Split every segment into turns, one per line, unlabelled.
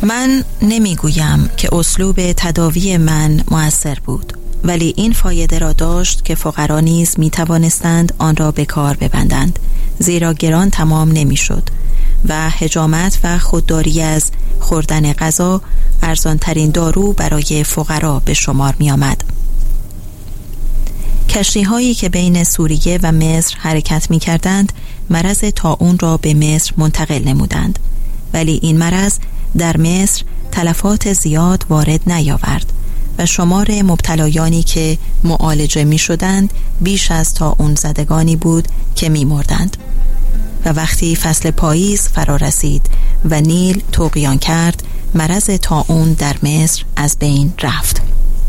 من نمیگویم که اسلوب تداوی من مؤثر بود، ولی این فایده را داشت که فقرا نیز می توانستند آن را به کار ببندند، زیرا گران تمام نمی شد و حجامت و خودداری از خوردن غذا ارزانترین دارو برای فقرا به شمار می آمد. کشتی هایی که بین سوریه و مصر حرکت می کردند مرض طاعون را به مصر منتقل نمودند، ولی این مرض در مصر تلفات زیاد وارد نیاورد و شمار مبتلایانی که معالجه می شدند بیش از طاعون زدگانی بود که می مردند. و وقتی فصل پاییز فرا رسید و نیل طغیان کرد، مرض طاعون در مصر از بین رفت.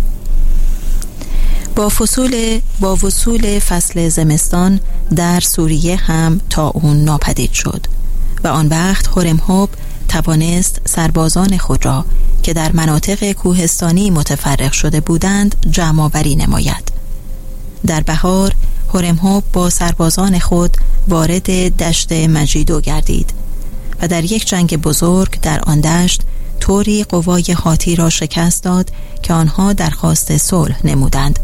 با وصول فصل زمستان در سوریه هم طاعون ناپدید شد و آن وقت هورمهوب توانست سربازان خود را که در مناطق کوهستانی متفرق شده بودند جمع آوری نماید. در بهار هورمهوب با سربازان خود وارد دشت مجیدو گردید و در یک جنگ بزرگ در آن دشت طوری قوای هاتی را شکست داد که آنها درخواست صلح نمودند،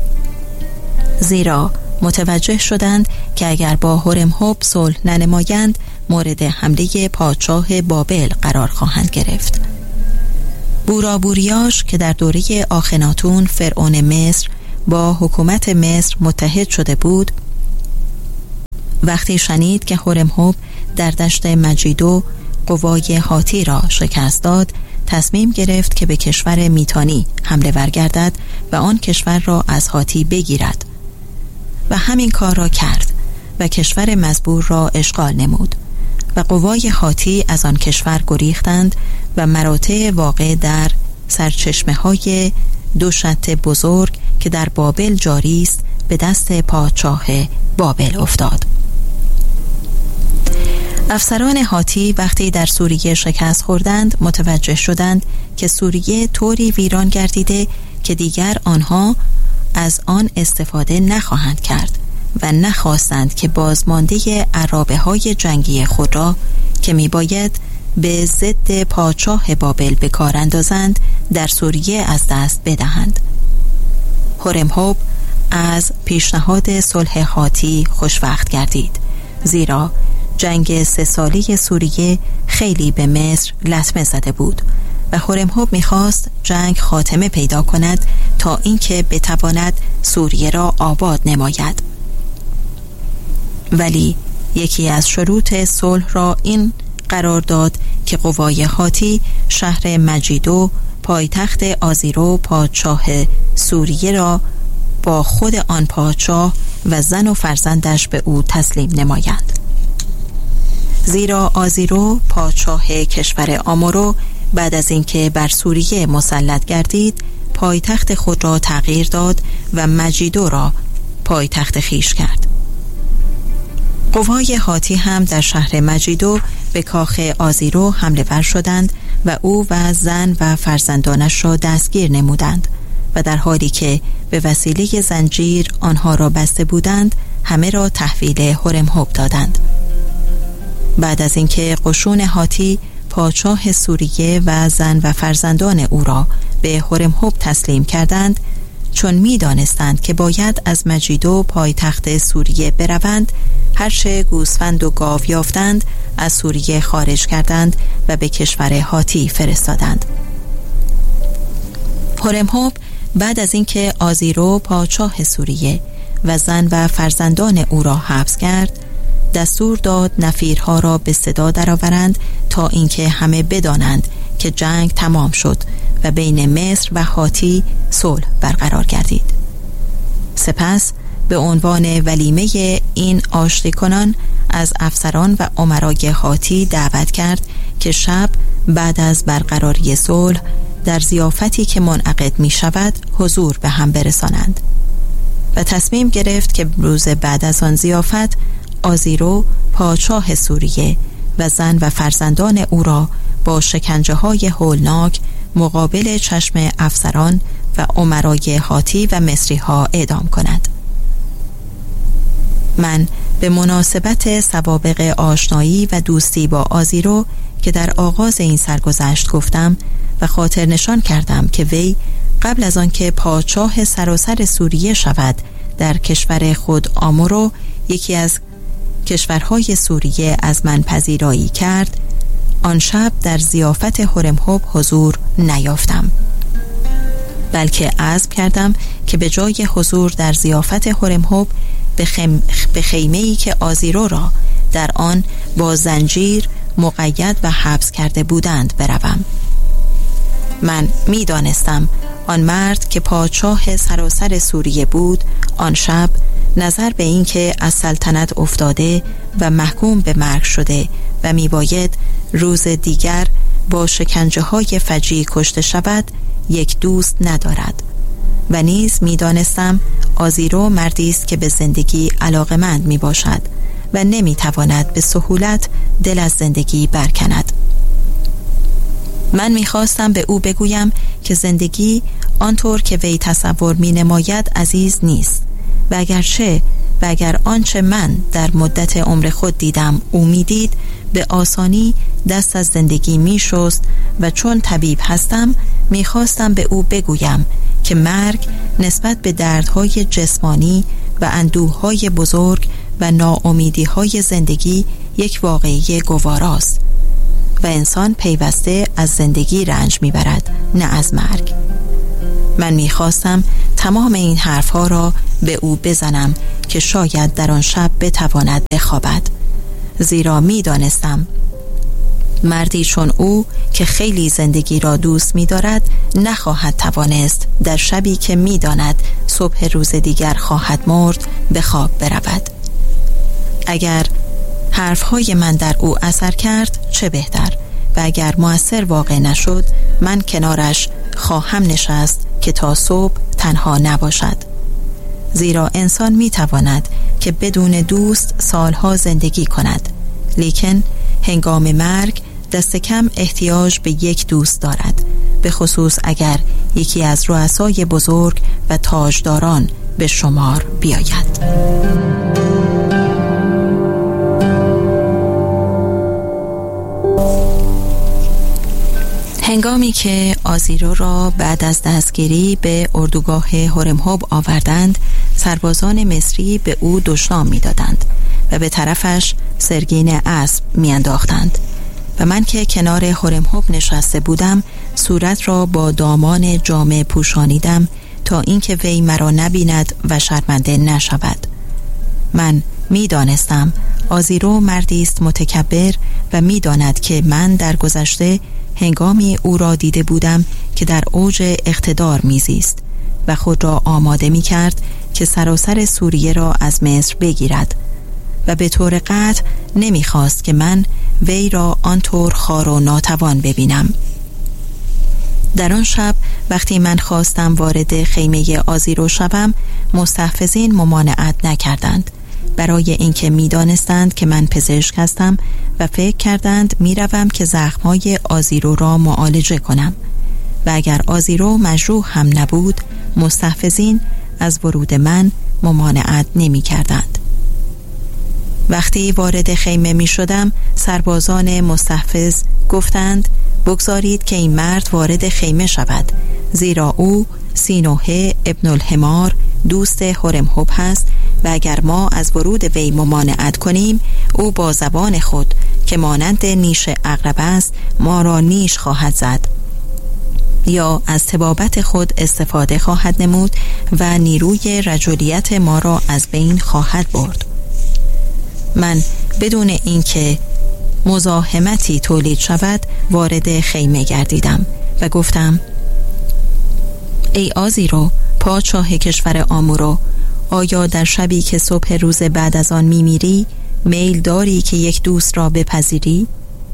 زیرا متوجه شدند که اگر با هورمهوب صلح ننمایند مورد حمله پادشاه بابل قرار خواهند گرفت. بورابوریاش که در دوره آخناتون فرعون مصر با حکومت مصر متحد شده بود، وقتی شنید که هورمهوب در دشت مجیدو قوای هاتی را شکست داد، تصمیم گرفت که به کشور میتانی حمله ور گردد و آن کشور را از هاتی بگیرد و همین کار را کرد و کشور مزبور را اشغال نمود و قوای هاتی از آن کشور گریختند و مراتع واقع در سرچشمه های دو شط بزرگ که در بابل جاری است به دست پادشاه بابل افتاد. افسران هاتی وقتی در سوریه شکست خوردند متوجه شدند که سوریه طوری ویران گردیده که دیگر آنها از آن استفاده نخواهند کرد و نخواستند که بازمانده عرابه های جنگی خود را که میباید به ضد پادشاه بابل به کار اندازند در سوریه از دست بدهند. هورمهوب از پیشنهاد صلح هاتی خوشوقت گردید، زیرا جنگ 3 ساله سوریه خیلی به مصر لطمه زده بود و هورمهوب میخواست جنگ خاتمه پیدا کند تا اینکه بتواند سوریه را آباد نماید. ولی یکی از شروط صلح را این قرار داد که قوای هاتی شهر مجیدو پایتخت آزیرو پادشاه سوریه را با خود آن پادشاه و زن و فرزندش به او تسلیم نمایند، زیرا آزیرو پادشاه کشور آمورو بعد از اینکه بر سوریه مسلط گردید پایتخت خود را تغییر داد و مجیدو را پایتخت خیش کرد. قوای هاتی هم در شهر مجیدو به کاخ آزیرو حمله ور شدند و او و زن و فرزندانش را دستگیر نمودند و در حالی که به وسیله زنجیر آنها را بسته بودند همه را تحویل هورمهوب دادند. بعد از اینکه قشون هاتی پادشاه سوریه و زن و فرزندان او را به هورمهوب تسلیم کردند، چون می دانستند که باید از مجیدو پایتخت سوریه بروند، هرچه گوسفند و گاو یافتند از سوریه خارج کردند و به کشور هاتی فرستادند. هورمهوب بعد از اینکه آزیرو پادشاه سوریه و زن و فرزندان او را حبس کرد، دستور داد نفیرها را به صدا درآورند تا اینکه همه بدانند که جنگ تمام شد و بین مصر و هاتی صلح برقرار گردید. سپس به عنوان ولیمه این آشتی کنان از افسران و امرای هاتی دعوت کرد که شب بعد از برقراری صلح در ضیافتی که منعقد می شود حضور به هم برسانند و تصمیم گرفت که روز بعد از آن ضیافت آزیرو پادشاه سوریه و زن و فرزندان او را با شکنجه های هولناک مقابل چشم افسران و امرای هاتی و مصری ها اعدام کند. من به مناسبت سوابق آشنایی و دوستی با آزیرو که در آغاز این سرگذشت گفتم و خاطر نشان کردم که وی قبل از آنکه پادشاه سراسر سوریه شود در کشور خود آمورو، یکی از کشورهای سوریه، از من پذیرایی کرد، آن شب در ضیافت هرمهب حضور نیافتم، بلکه عزم کردم که به جای حضور در ضیافت هرمهب به خیمه‌ای که آزیرو را در آن با زنجیر مقید و حبس کرده بودند بروم. من می دانستم آن مرد که پادشاه سراسر سوریه بود آن شب نظر به این که از سلطنت افتاده و محکوم به مرگ شده و می باید روز دیگر با شکنجه های فجیع کشته شود یک دوست ندارد و نیز می دانستم آزیرو مردی است که به زندگی علاقمند می باشد و نمی تواند به سهولت دل از زندگی برکند. من می خواستم به او بگویم که زندگی آنطور که وی تصور می نماید عزیز نیست و اگر آنچه من در مدت عمر خود دیدم او می دید، به آسانی دست از زندگی می شست و چون طبیب هستم می خواستم به او بگویم که مرگ نسبت به دردهای جسمانی و اندوههای بزرگ و ناامیدیهای زندگی یک واقعی گواراست و انسان پیوسته از زندگی رنج میبرد، نه از مرگ. من میخواستم تمام این حرفها را به او بزنم که شاید در آن شب بتواند بخوابد، زیرا میدانستم مردی چون او که خیلی زندگی را دوست می‌دارد نخواهد توانست در شبی که می‌داند صبح روز دیگر خواهد مرد به خواب برود. اگر حرفهای من در او اثر کرد چه بهتر، و اگر مؤثر واقع نشد من کنارش خواهم نشست که تا صبح تنها نباشد، زیرا انسان می‌تواند که بدون دوست سالها زندگی کند، لیکن هنگام مرگ دست کم احتیاج به یک دوست دارد، به خصوص اگر یکی از رؤسای بزرگ و تاجداران به شمار بیاید. هنگامی که آزیرو را بعد از دستگیری به اردوگاه هرمهب آوردند، سربازان مصری به او دشنام می‌دادند و به طرفش سرگین اسب می‌انداختند و من که کنار هرمهب نشسته بودم صورت را با دامان جامه پوشانیدم تا اینکه وی مرا نبیند و شرمنده نشود. من می‌دانستم آزیرو مردی است متکبر و می‌داند که من در گذشته هنگامی او را دیده بودم که در اوج اقتدار میزیست و خود را آماده می‌کرد که سراسر سوریه را از مصر بگیرد و به طور قطع نمی‌خواست که من وی را آنطور خوار و ناتوان ببینم. در آن شب وقتی من خواستم وارد خیمه آزیرو شوم، مستحفظین ممانعت نکردند، برای اینکه می‌دانستند که من پزشک هستم و فکر کردند میروم که زخم‌های آزیرو را معالجه کنم و اگر آزیرو مجروح هم نبود مستحفظین از ورود من ممانعت نمی‌کردند. وقتی وارد خیمه می شدم سربازان مستحفظ گفتند بگذارید که این مرد وارد خیمه شود، زیرا او سینوحه ابن الحمار دوست هرمهب هست و اگر ما از ورود وی ممانعت کنیم او با زبان خود که مانند نیش عقرب است ما را نیش خواهد زد یا از طبابت خود استفاده خواهد نمود و نیروی رجولیت ما را از بین خواهد برد. من بدون اینکه مزاحمتی تولید شود وارد خیمه گردیدم و گفتم ای آزیرو پادشاه کشور آمورو، آیا در شبی که صبح روز بعد از آن میمیری میل داری که یک دوست را بپذیری؟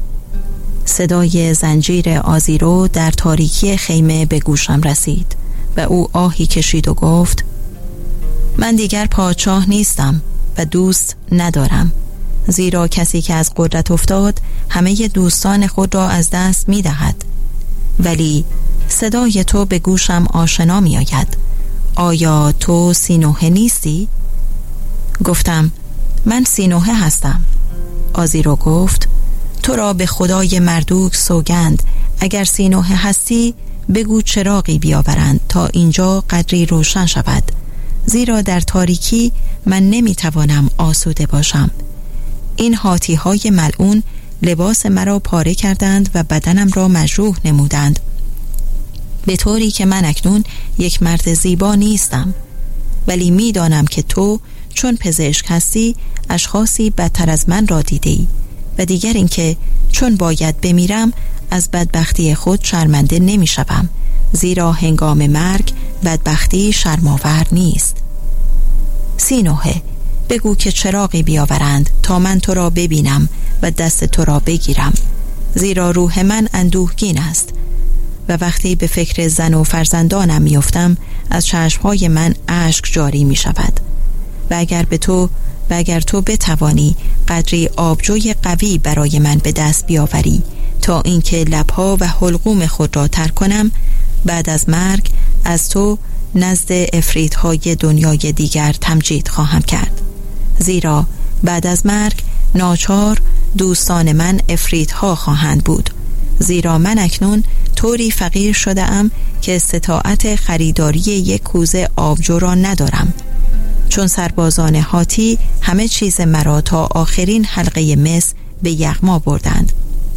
صدای زنجیر آزیرو در تاریکی خیمه به گوشم رسید و او آهی کشید و گفت من دیگر پادشاه نیستم و دوست ندارم، زیرا کسی که از قدرت افتاد همه دوستان خود را از دست می دهد. ولی صدای تو به گوشم آشنا می آید. آیا تو سینوحه نیستی؟ گفتم من سینوحه هستم. آزیرو گفت تو را به خدای مردوک سوگند، اگر سینوحه هستی بگو چراغی بیاورند تا اینجا قدری روشن شود، زیرا در تاریکی من نمیتوانم آسوده باشم. این هاتی های ملعون لباس مرا پاره کردند و بدنم را مجروح نمودند، به طوری که من اکنون یک مرد زیبا نیستم. ولی میدانم که تو چون پزشک هستی اشخاصی بدتر از من را دیدی، و دیگر اینکه چون باید بمیرم از بدبختی خود شرمنده نمی شدم، زیرا هنگام مرگ بدبختی شرم‌آور نیست. سینوحه بگو که چراغی بیاورند تا من تو را ببینم و دست تو را بگیرم، زیرا روح من اندوهگین است و وقتی به فکر زن و فرزندانم میافتم از چشمهای من اشک جاری می شود. و اگر تو بتوانی قدری آبجوی قوی برای من به دست بیاوری تا اینکه لبها و حلقوم خود را ترک کنم، بعد از مرگ از تو نزد افریت‌های دنیای دیگر تمجید خواهم کرد، زیرا بعد از مرگ ناچار دوستان من افریت‌ها خواهند بود، زیرا من اکنون طوری فقیر شده ام که استطاعت خریداری یک کوزه آبجو را ندارم، چون سربازان هاتی همه چیز مرا تا آخرین حلقه مس به یغما بردند.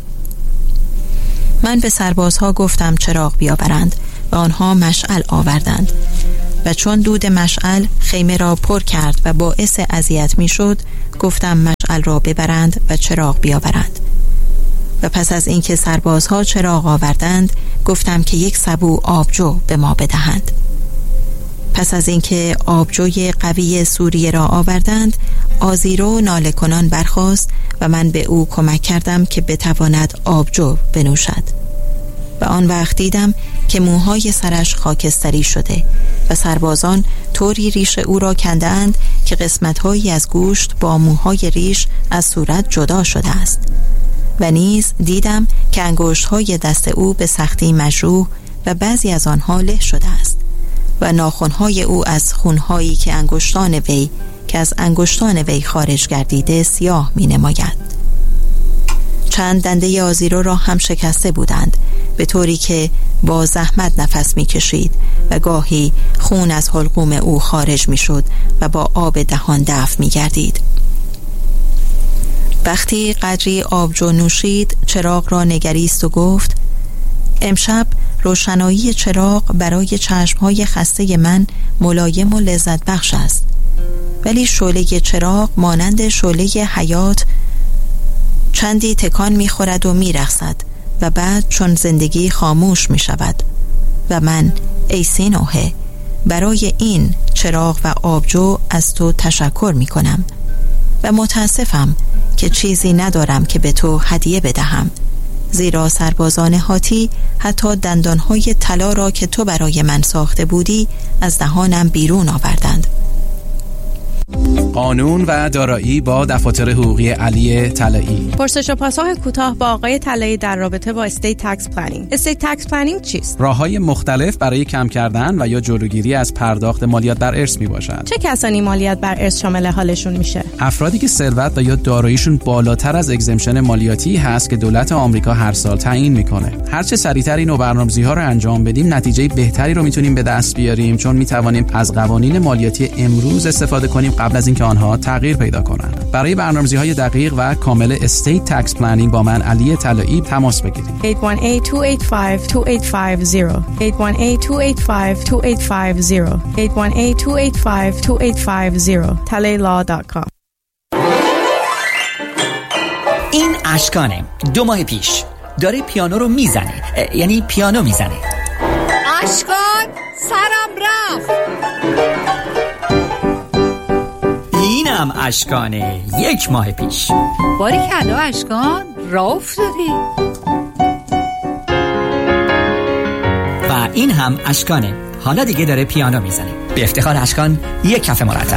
من به سربازها گفتم چراغ بیاورند و آنها مشعل آوردند، و چون دود مشعل خیمه را پر کرد و باعث اذیت می شد، گفتم مشعل را ببرند و چراغ بیاورند. و پس از اینکه سربازها چراغ آوردند گفتم که یک سبو آبجو به ما بدهند. پس از اینکه آبجوی قوی سوریه را آوردند، آزیرو ناله کنان برخاست و من به او کمک کردم که بتواند آبجو بنوشد. و آن وقت دیدم که موهای سرش خاکستری شده و سربازان طوری ریش او را کندند که قسمت‌هایی از گوشت با موهای ریش از صورت جدا شده است. و نیز دیدم که انگشت‌های دست او به سختی مجروح و بعضی از آنها له شده است و ناخن‌های او از خون‌هایی که از انگشتان وی خارج گردیده سیاه می‌نماید. چند دنده آزیرو را هم شکسته بودند، به طوری که با زحمت نفس می‌کشید و گاهی خون از حلقوم او خارج می‌شد و با آب دهان دفع می‌گردید. وقتی قدری آبجو نوشید چراغ را نگریست و گفت امشب روشنایی چراغ برای چشمهای خسته من ملایم و لذت بخش است، ولی شعله چراغ مانند شعله حیات چندی تکان می‌خورد و می‌رقصد و بعد چون زندگی خاموش می‌شود. و من ای سینوحه برای این چراغ و آبجو از تو تشکر می‌کنم و متاسفم که چیزی ندارم که به تو هدیه بدهم، زیرا سربازان هاتی حتی دندانهای طلا را که تو برای من ساخته بودی از دهانم بیرون آوردند.
قانون و دارایی با دفاتر حقوقی علی طلایی.
پرسش و پاسخ کوتاه با آقای طلایی در رابطه با استیت تکس پلنینگ. استیت تکس پلنینگ چیست؟
راه‌های مختلف برای کم کردن و یا جلوگیری از پرداخت مالیات بر ارث میباشد.
چه کسانی مالیات بر ارث شامل حالشون میشه؟
افرادی که ثروت و یا داراییشون بالاتر از اگزمشن مالیاتی هست که دولت آمریکا هر سال تعیین میکنه. هر چه سریعتر این برنامه‌ریزی‌ها رو انجام بدیم نتیجه بهتری رو میتونیم به دست بیاریم، چون میتوانیم از قوانین مالیاتی امروز استفاده کنیم قبل از اینکه آنها تغییر پیدا کنند. برای برنامه‌ریزی‌های دقیق و کامل استیت تکس پلنینگ با من علی طلایی تماس بگیرید. 818-285-2850 818-285-2850
talailaw.com.
این اشکانه 2 ماه پیش داره پیانو رو میزنه، یعنی پیانو میزنه.
اشکان سرم رفت.
اینم اشکانه 1 ماه پیش.
باریکلا اشکان راه افتادی.
و این هم اشکانه، حالا دیگه داره پیانو میزنه. به افتخار اشکان 1 کف مرتب.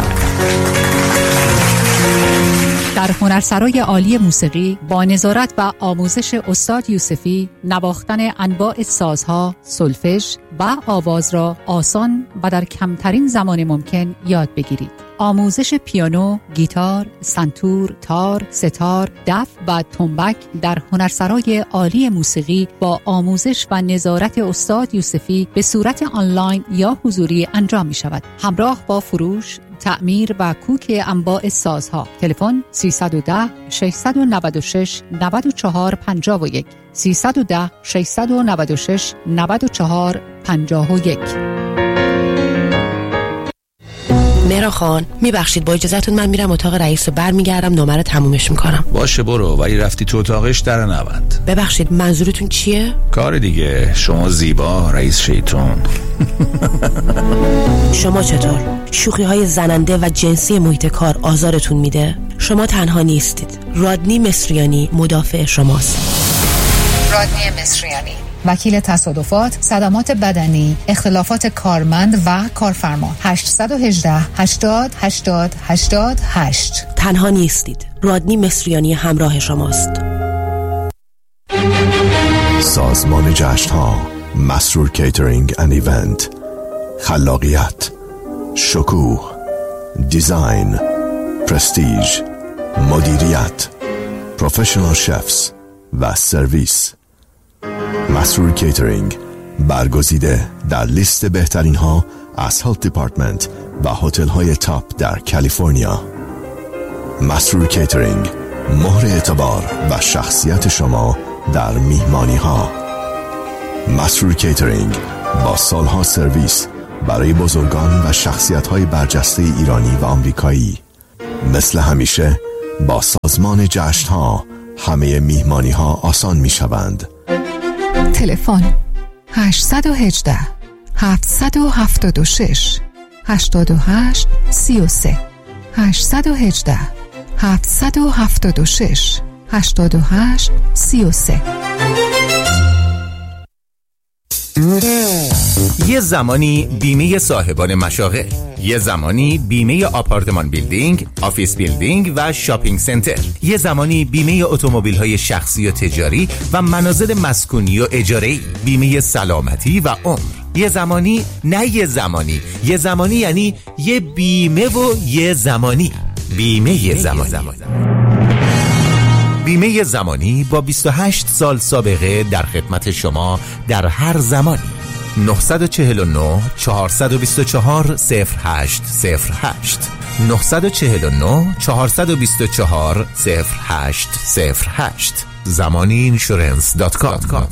در هنرسرای عالی موسیقی با نظارت و آموزش استاد یوسفی نواختن انواع سازها، سولفژ و آواز را آسان و در کمترین زمان ممکن یاد بگیرید. آموزش پیانو، گیتار، سنتور، تار، ستار، دف و تنبک در هنرسرای عالی موسیقی با آموزش و نظارت استاد یوسفی به صورت آنلاین یا حضوری انجام می شود. همراه با فروش، تعمیر و کوک انواع سازها. تلفن 310 696 94 51 310 696 94 51.
مهران خان میبخشید با اجازهتون من میرم اتاق رئیس و برمیگردم نمره تمومش میکنم.
باشه برو، ولی رفتی تو اتاقش در نبند.
ببخشید منظورتون چیه؟
کار دیگه، شما زیبا رئیس شیطون.
شما چطور؟ شوخی های زننده و جنسی محیط کار آزارتون میده؟ شما تنها نیستید. رادنی مصریانی مدافع شماست.
رادنی مصریانی،
وکیل تصادفات، صدمات بدنی، اختلافات کارمند و کارفرما. 818 80 80 88.
تنها نیستید. رادنی مصریانی همراه شماست.
سازمان جشن‌ها، مسرور کیترینگ اند ایونت، خلاقیت، شکوه، دیزاین، پرستیژ، مدیریت، پروفشنال شفز و سرویس. مسرور کیترینگ برگزیده در لیست بهترین ها از هلت دیپارتمنت و هتل های تاپ در کالیفرنیا. مسرور کیترینگ، مهر اعتبار و شخصیت شما در میهمانی ها. مسرور کیترینگ با سالها سرویس برای بزرگان و شخصیت های برجسته ایرانی و آمریکایی. مثل همیشه با سازمان جشن ها همه میهمانی ها آسان می شوند.
تلفن 818 776 88 33 818 776 88 33.
یه زمانی بیمه صاحبان مشاغل، یه زمانی بیمه آپارتمان بیلدینگ، آفیس بیلدینگ و شاپینگ سنتر، یه زمانی بیمه اتومبیل‌های شخصی و تجاری و منازل مسکونی و اجاره‌ای، بیمه سلامتی و عمر. یه زمانی، نه یه زمانی، یه زمانی یعنی یه بیمه و یه زمانی. بیمه زمانی. بیمه زمانی با 28 سال سابقه در خدمت شما در هر زمانی. 949 424 0808 949 424 0808 zamaniinsurance.com.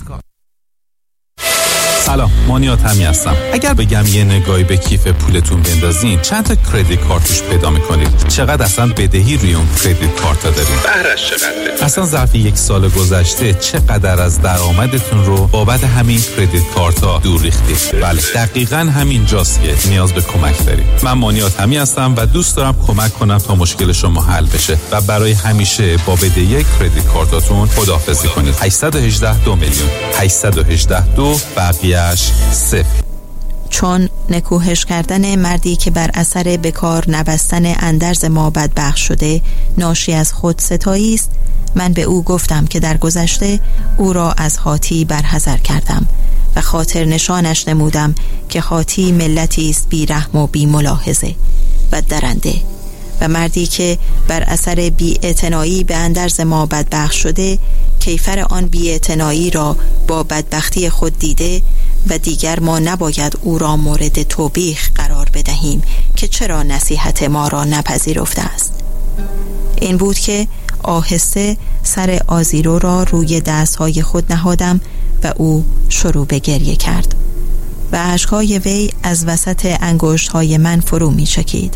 سلام، مانیات همی هستم. اگر بگم یه نگاهی به کیف پولتون بندازین چند تا کریدیت کارت توش پیدا میکنید؟ چقدر اصلا بدهی روی اون کریدیت کارت ها دارید؟
بهرش چقدره؟
اصلا ظرف یک سال گذشته چقدر از درآمدتون رو بابت همین کریدیت کارت ها دور ریختید؟ بله، دقیقاً همین جاست که نیاز به کمک دارید. من مانیات همی هستم و دوست دارم کمک کنم تا مشکل شما حل بشه و برای همیشه با بدهی کریدیت کارتاتون خداحافظی کنید. 818 2 میلیون 818 2 بقیه‌اش 0.
چون نکوهش کردن مردی که بر اثر بکار نبستن اندرز ما بدبخت شده ناشی از خود ستایی است، من به او گفتم که در گذشته او را از هاتی برحذر کردم و خاطر نشانش نمودم که هاتی ملتی است بی رحم و بی ملاحظه و درنده، و مردی که بر اثر بی‌اعتنایی به اندرز ما بدبخت شده کیفر آن بی‌اعتنایی را با بدبختی خود دیده و دیگر ما نباید او را مورد توبیخ قرار بدهیم که چرا نصیحت ما را نپذیرفته است. این بود که آهسته سر آزیرو را روی دستهای خود نهادم و او شروع به گریه کرد و اشکهای وی از وسط انگشتهای من فرو می چکید.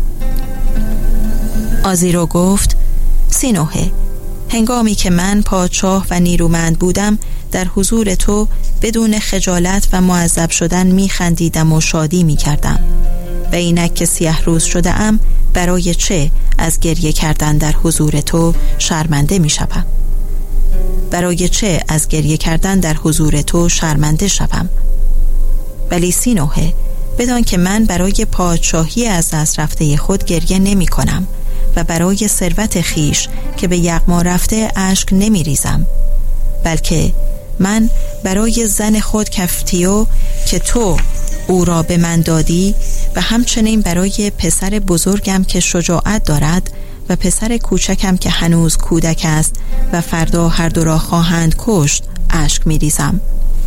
آزیرو گفت: سینوهه، هنگامی که من پادشاه و نیرومند بودم در حضور تو بدون خجالت و معذب شدن می خندیدم و شادی می کردم و اینک که سیه روز شده ام برای چه از گریه کردن در حضور تو شرمنده می شدم؟ برای چه از گریه کردن در حضور تو شرمنده شدم؟ ولی سینوهه، بدان که من برای پادشاهی از دست رفته خود گریه نمی کنم و برای ثروت خیش که به یغما رفته اشک نمی ریزم، بلکه من برای زن خود کفتیو که تو او را به من دادی و همچنین برای پسر بزرگم که شجاعت دارد و پسر کوچکم که هنوز کودک است و فردا هر دو را خواهند کشت اشک می‌ریزم.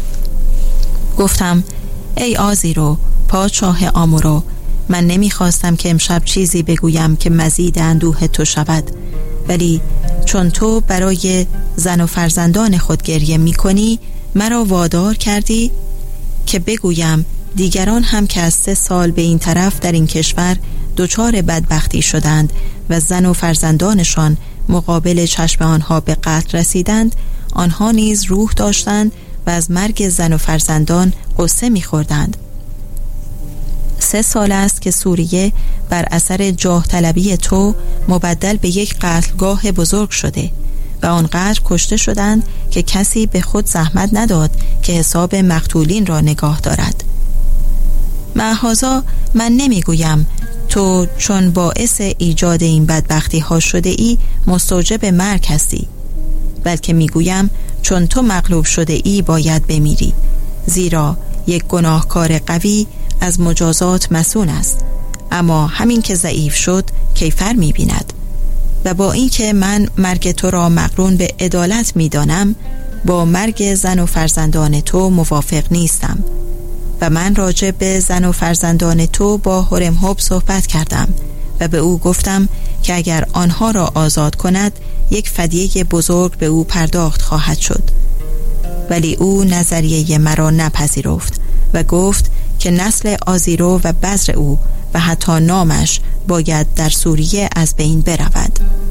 گفتم ای آزیرو پادشاه آمورو، من نمیخواستم که امشب چیزی بگویم که مزید اندوه تو شود، ولی چون تو برای زن و فرزندان خود گریه میکنی مرا وادار کردی که بگویم دیگران هم که از 3 سال به این طرف در این کشور دچار بدبختی شدند و زن و فرزندانشان مقابل چشم آنها به قتل رسیدند، آنها نیز روح داشتند و از مرگ زن و فرزندان قصه می‌خوردند. 3 سال است که سوریه بر اثر جاه طلبی تو مبدل به یک قتلگاه بزرگ شده و آنقدر کشته شدند که کسی به خود زحمت نداد که حساب مقتولین را نگاه دارد. معهازا من نمیگویم تو چون باعث ایجاد این بدبختی ها شده ای مستوجب مرگ هستی، بلکه میگویم چون تو مغلوب شده ای باید بمیری، زیرا یک گناهکار قوی از مجازات مسئول است، اما همین که ضعیف شد کیفر می‌بیند. و با اینکه من مرگ تو را مقرون به عدالت می‌دانم، با مرگ زن و فرزندان تو موافق نیستم و من راجع به زن و فرزندان تو با هورمهوب صحبت کردم و به او گفتم که اگر آنها را آزاد کند یک فدیه بزرگ به او پرداخت خواهد شد، ولی او نظریه مرا نپذیرفت و گفت که نسل آزیرو و بذر او و حتی نامش باید در سوریه از بین برود.